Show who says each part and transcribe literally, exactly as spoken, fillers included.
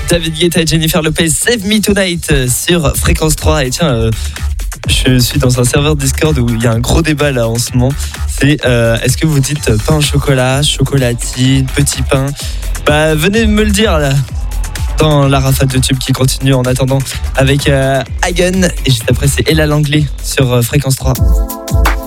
Speaker 1: David Guetta et Jennifer Lopez, Save Me Tonight sur Fréquence trois. Et tiens, euh, je suis dans un serveur Discord où il y a un gros débat là en ce moment. C'est euh, est-ce que vous dites pain au chocolat, chocolatine, petit pain? Bah venez me le dire là dans la rafale de tube qui continue en attendant avec euh, Hagen. Et juste après c'est Ella Langlais sur euh, Fréquence trois.